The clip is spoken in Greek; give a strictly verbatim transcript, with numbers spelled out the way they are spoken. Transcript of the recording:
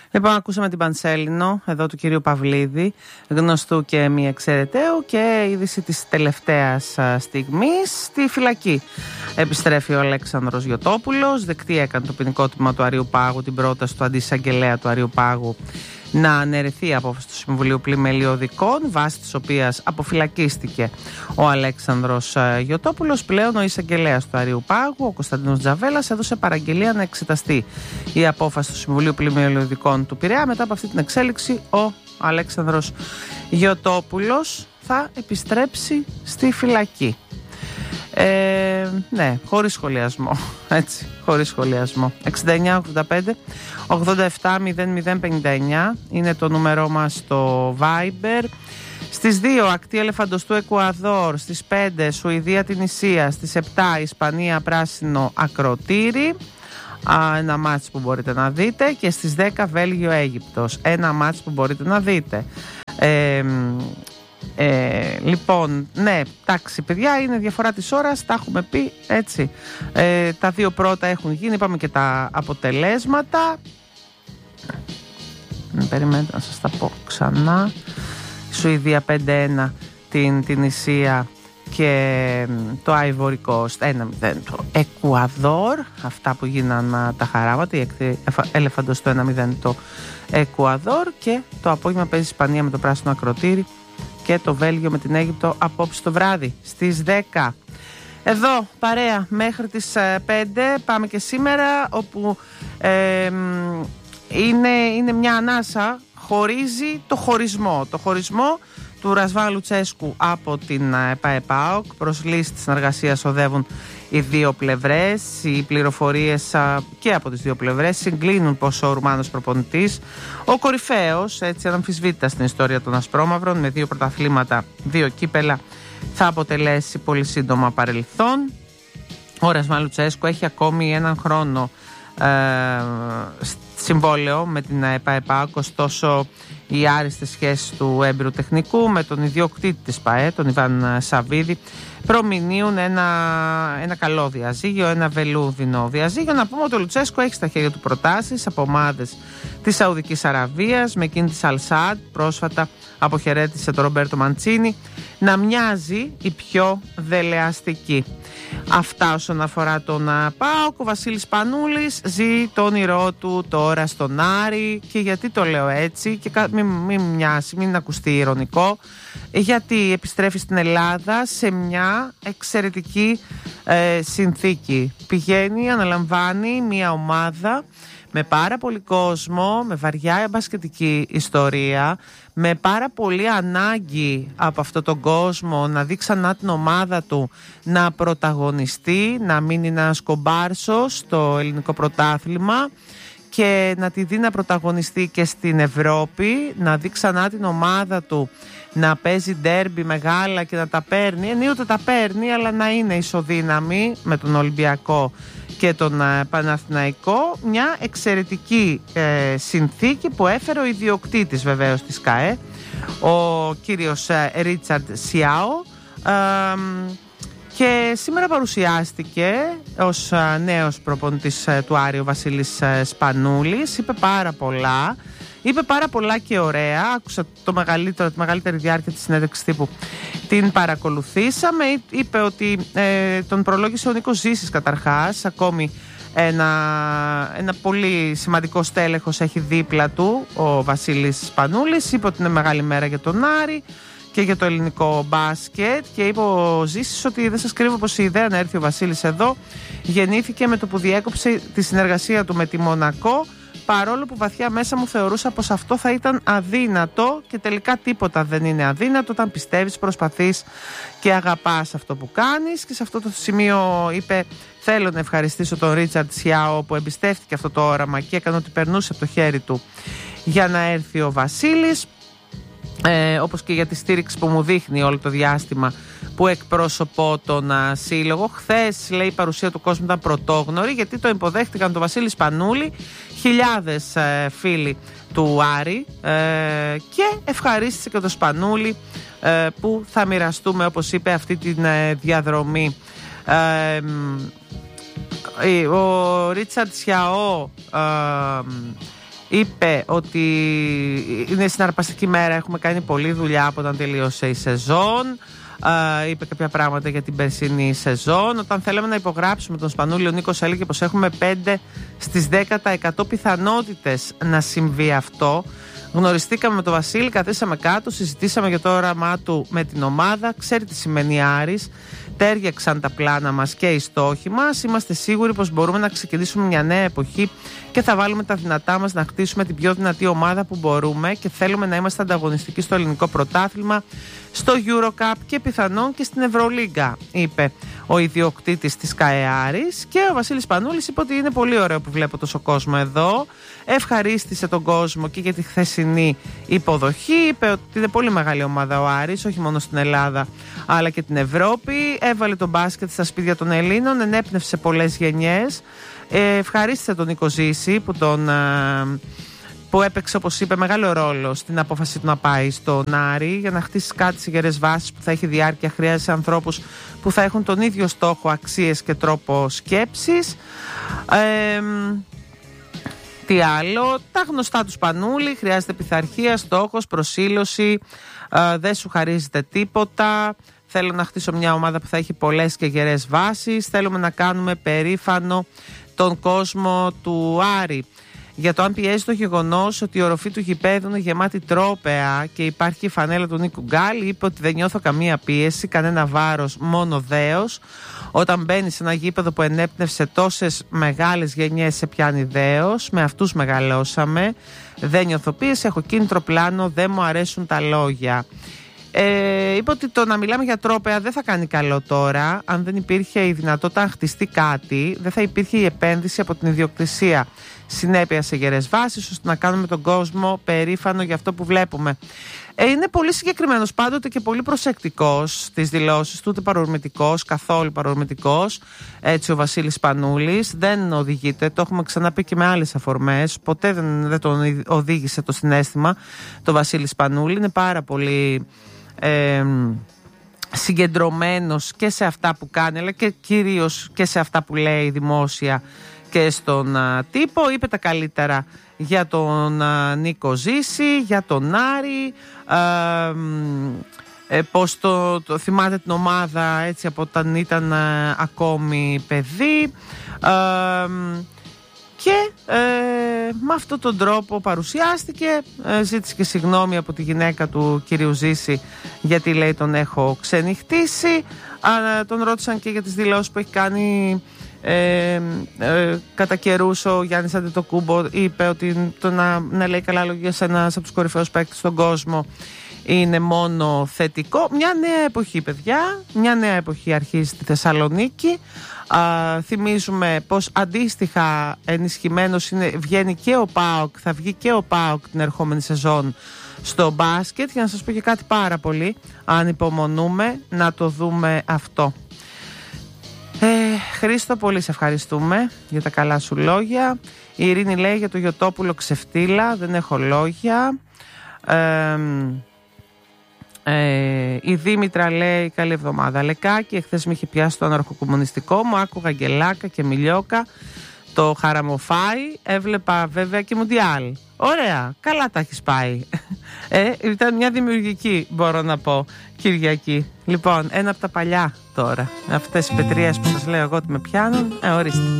Λοιπόν, ακούσαμε την Πανσέλινο εδώ του κυρίου Παυλίδη, γνωστού και μη εξαιρεταίου, και είδηση της τελευταίας στιγμής στη φυλακή. Επιστρέφει ο Αλέξανδρος Γιωτόπουλος, δεκτή έκανε το ποινικό τμήμα του Αριού Πάγου την πρόταση του αντισαγγελέα του Αριού Πάγου να αναιρεθεί η απόφαση του Συμβουλίου Πλημελιωδικών, βάσει της οποίας αποφυλακίστηκε ο Αλέξανδρος Γιωτόπουλος. Πλέον ο εισαγγελέας του Αριού Πάγου, ο Κωνσταντίνος Τζαβέλας, έδωσε παραγγελία να εξεταστεί η απόφαση του Συμβουλίου Πλημελιωδικών του Πειραιά. Μετά από αυτή την εξέλιξη, ο Αλέξανδρος Γιωτόπουλος θα επιστρέψει στη φυλακή. Ε, ναι, χωρίς σχολιασμό. Έτσι, χωρίς σχολιασμό. εξήντα εννιά ογδόντα πέντε ογδόντα επτά μηδέν μηδέν πενήντα εννιά είναι το νούμερό μας στο Viber. Στις δύο ακτή ελεφαντοστού Εκουαδόρ, στις πέντε Σουηδία Τινησία, στις επτά Ισπανία Πράσινο Ακροτήρι, Α, ένα μάτς που μπορείτε να δείτε, και στις δέκα Βέλγιο Αίγυπτος, ένα μάτς που μπορείτε να δείτε. Ε, Ε, λοιπόν, ναι, εντάξει παιδιά, είναι διαφορά της ώρας, τα έχουμε πει, έτσι. Ε, τα δύο πρώτα έχουν γίνει, είπαμε και τα αποτελέσματα. Περιμένετε να σας τα πω ξανά. Σουηδία πέντε ένα την Τινησία και το Ivory Coast ένα μηδέν το Εκουαδόρ. Αυτά που γίναν τα χαράματα, η ελεφαντος το ένα μηδέν το Εκουαδόρ, και το απόγευμα παίζει Ισπανία με το Πράσινο Ακροτήρι και το Βέλγιο με την Αίγυπτο απόψε το βράδυ στις δέκα. Εδώ παρέα μέχρι τις πέντε πάμε και σήμερα, όπου ε, είναι, είναι μια ανάσα, χωρίζει το χωρισμό. Το χωρισμό του Ρασβάν Λουτσέσκου από την ΠΑΕΠΑΟΚ. Προς λύση της συνεργασίας οδεύουν οι δύο πλευρές. Οι πληροφορίες και από τις δύο πλευρές συγκλίνουν πως ο Ρουμάνος προπονητής, ο κορυφαίος, έτσι αναμφισβήτητα στην ιστορία των Ασπρόμαυρων, με δύο πρωταθλήματα, δύο κύπελα, θα αποτελέσει πολύ σύντομα παρελθόν. Ο Ρασβάν Λουτσέσκου έχει ακόμη έναν χρόνο ε, συμβόλαιο με την ΠΑΕΠΑΟΚ, ωστόσο οι άριστες σχέσεις του έμπειρου τεχνικού με τον ιδιοκτήτη της ΠΑΕ, τον Ιβάν Σαββίδη, προμηνύουν ένα, ένα καλό διαζύγιο, ένα βελούδινο διαζύγιο. Να πούμε ότι ο Λουτσέσκο έχει στα χέρια του προτάσεις από ομάδες της Σαουδικής Αραβίας, με εκείνη της Αλσάντ, πρόσφατα αποχαιρέτησε τον Ρομπέρτο Μαντσίνι, να μοιάζει η πιο δελεαστική. Αυτά όσον αφορά τον ΠΑΟΚ. Ο Βασίλης Πανούλης ζει το όνειρό του τώρα στον Άρη. Και γιατί το λέω έτσι, και μην, μην μοιάσει, μην ακουστεί ειρωνικό, γιατί επιστρέφει στην Ελλάδα σε μια εξαιρετική ε, συνθήκη. Πηγαίνει, αναλαμβάνει μια ομάδα με πάρα πολύ κόσμο, με βαριά μπασκετική ιστορία, με πάρα πολύ ανάγκη από αυτόν τον κόσμο να δει ξανά την ομάδα του να πρωταγωνιστεί, να μην είναι ένας κομπάρσος στο ελληνικό πρωτάθλημα και να τη δει να πρωταγωνιστεί και στην Ευρώπη, να δει ξανά την ομάδα του να παίζει ντέρμπι μεγάλα και να τα παίρνει, ενίοτε τα παίρνει, αλλά να είναι ισοδύναμη με τον Ολυμπιακό και τον Παναθηναϊκό. Μια εξαιρετική ε, συνθήκη που έφερε ο ιδιοκτήτης βεβαίως της ΚΑΕ, ο κύριος ε, Ρίτσαρντ Σιάο, ε, και σήμερα παρουσιάστηκε ως ε, νέος προπονητής ε, του Άρη ο Βασίλης ε, Σπανούλης. Είπε πάρα πολλά. Είπε πάρα πολλά και ωραία. Άκουσα το μεγαλύτερο, τη μεγαλύτερη διάρκεια της συνέντευξης τύπου. Την παρακολουθήσαμε. Είπε ότι ε, τον προλόγησε ο Νίκος Ζήσης καταρχάς. Ακόμη ένα, ένα πολύ σημαντικό στέλεχος έχει δίπλα του ο Βασίλης Σπανούλης. Είπε ότι είναι μεγάλη μέρα για τον Άρη και για το ελληνικό μπάσκετ, και είπε ο Ζήσης ότι δεν σας κρύβω πως η ιδέα να έρθει ο Βασίλης εδώ γεννήθηκε με το που διέκοψε τη συνεργασία του με τη Μονακό, παρόλο που βαθιά μέσα μου θεωρούσα πως αυτό θα ήταν αδύνατο, και τελικά τίποτα δεν είναι αδύνατο όταν πιστεύεις, προσπαθείς και αγαπάς αυτό που κάνεις. Και σε αυτό το σημείο είπε: θέλω να ευχαριστήσω τον Ρίτσαρντ Σιάο που εμπιστεύτηκε αυτό το όραμα και έκανε ότι περνούσε από το χέρι του για να έρθει ο Βασίλης, ε, όπως και για τη στήριξη που μου δείχνει όλο το διάστημα που εκπρόσωπω τον α, σύλλογο. Χθες, λέει, η παρουσία του κόσμου ήταν πρωτόγνωρη, γιατί το υποδέχτηκαν τον Βασίλη Σπανούλη χιλιάδες ε, φίλοι του Άρη, ε, και ευχαρίστησε και τον Σπανούλη ε, που θα μοιραστούμε, όπως είπε, αυτή τη ε, διαδρομή. Ε, ο Ρίτσαρντ Σιάο ε, είπε ότι είναι συναρπαστική μέρα, έχουμε κάνει πολλή δουλειά από όταν τελείωσε η σεζόν. Uh, είπε κάποια πράγματα για την περσινή σεζόν. Όταν θέλαμε να υπογράψουμε τον Σπανούλη, ο Νίκος έλεγε πως έχουμε πέντε στις δέκα τοις εκατό πιθανότητες να συμβεί αυτό. Γνωριστήκαμε με τον Βασίλη, καθίσαμε κάτω, συζητήσαμε για το όραμά του με την ομάδα. Ξέρει τι σημαίνει Άρης. Τέριαξαν τα πλάνα μας και οι στόχοι μας. Είμαστε σίγουροι πως μπορούμε να ξεκινήσουμε μια νέα εποχή και θα βάλουμε τα δυνατά μας να χτίσουμε την πιο δυνατή ομάδα που μπορούμε και θέλουμε να είμαστε ανταγωνιστικοί στο ελληνικό πρωτάθλημα, στο EuroCup και πιθανόν και στην Ευρωλίγκα, είπε ο ιδιοκτήτης της ΚΑΕ Άρης. Και ο Βασίλης Σπανούλης είπε ότι είναι πολύ ωραίο που βλέπω τόσο κόσμο εδώ. Ευχαρίστησε τον κόσμο και για τη χθεσινή υποδοχή. Είπε ότι είναι πολύ μεγάλη ομάδα ο Άρης, όχι μόνο στην Ελλάδα αλλά και την Ευρώπη. Έβαλε τον μπάσκετ στα σπίτια των Ελλήνων, ενέπνευσε πολλές γενιές. Ε, ευχαρίστησε τον Νίκο Ζήση που, τον, που έπαιξε, όπως είπε, μεγάλο ρόλο στην απόφαση του να πάει στον Άρη. Για να χτίσει κάτι σε γερές βάσεις που θα έχει διάρκεια, χρειάζεσαι ανθρώπους που θα έχουν τον ίδιο στόχο, αξίες και τρόπο σκέψης. Ε, τι άλλο, τα γνωστά του Σπανούλη, χρειάζεται πειθαρχία, στόχος, προσήλωση, ε, δεν σου χαρίζεται τίποτα. Θέλω να χτίσω μια ομάδα που θα έχει πολλές και γερές βάσεις. Θέλουμε να κάνουμε περήφανο τον κόσμο του Άρη. Για το αν πιέζει το γεγονός ότι η οροφή του γηπέδου είναι γεμάτη τρόπαια και υπάρχει η φανέλα του Νίκου Γκάλη, είπε ότι δεν νιώθω καμία πίεση, κανένα βάρος, μόνο δέος. Όταν μπαίνει σε ένα γήπεδο που ενέπνευσε τόσες μεγάλες γενιές, σε πιάνει δέος. Με αυτούς μεγαλώσαμε. Δεν νιώθω πίεση, έχω κίνητρο πλάνο, δεν μου αρέσουν τα λόγια. Ε, είπε ότι το να μιλάμε για τρόπαια δεν θα κάνει καλό τώρα. Αν δεν υπήρχε η δυνατότητα να χτιστεί κάτι, δεν θα υπήρχε η επένδυση από την ιδιοκτησία. Συνέπεια σε γερές βάσεις, ώστε να κάνουμε τον κόσμο περήφανο για αυτό που βλέπουμε. Ε, είναι πολύ συγκεκριμένος πάντοτε και πολύ προσεκτικός στις δηλώσεις του, ούτε παρορμητικός, καθόλου παρορμητικός. Έτσι ο Βασίλης Σπανούλης δεν οδηγείται, το έχουμε ξαναπεί και με άλλες αφορμές. Ποτέ δεν, δεν τον οδήγησε το συναίσθημα το Βασίλη Σπανούλη. Είναι πάρα πολύ Ε, συγκεντρωμένος και σε αυτά που κάνει, αλλά και κυρίως και σε αυτά που λέει δημόσια και στον α, τύπο. Είπε τα καλύτερα για τον α, Νίκο Ζήση, για τον Άρη, α, ε, πως το, το θυμάται την ομάδα έτσι από όταν ήταν α, ακόμη παιδί, α, και ε, με αυτόν τον τρόπο παρουσιάστηκε. ε, ζήτησε και συγγνώμη από τη γυναίκα του κυρίου Ζήση, γιατί λέει τον έχω ξενυχτήσει. Α, τον ρώτησαν και για τις δηλώσεις που έχει κάνει ε, ε, κατά καιρούς ο Γιάννης Αντετοκούμπο. Είπε ότι το να, να λέει καλά λόγια σε ένας από τους κορυφαίους παίκτες στον κόσμο είναι μόνο θετικό. Μια νέα εποχή, παιδιά, μια νέα εποχή αρχίζει στη Θεσσαλονίκη. Α, θυμίζουμε πως αντίστοιχα ενισχυμένος είναι, βγαίνει και ο ΠΑΟΚ, θα βγει και ο ΠΑΟΚ την ερχόμενη σεζόν στο μπάσκετ. Για να σας πω και κάτι πάρα πολύ, αν υπομονούμε να το δούμε αυτό. ε, Χρήστο, πολύ σε ευχαριστούμε για τα καλά σου λόγια. Η Ειρήνη λέει για το Γιωτόπουλο ξεφτύλα, δεν έχω λόγια. ε, Ε, η Δήμητρα λέει καλή εβδομάδα Λεκάκη, εχθές με είχε πιάσει το αναρχοκομμουνιστικό μου, άκουγα Αγγελάκα και Μιλιόκα, το χαραμοφάι, έβλεπα βέβαια και Μουντιάλ. Ωραία, καλά τα έχεις πάει. ε, ήταν μια δημιουργική, μπορώ να πω, Κυριακή. Λοιπόν, ένα από τα παλιά τώρα, αυτές οι πετρίες που σας λέω εγώ ότι με πιάνουν, ε, ορίστε.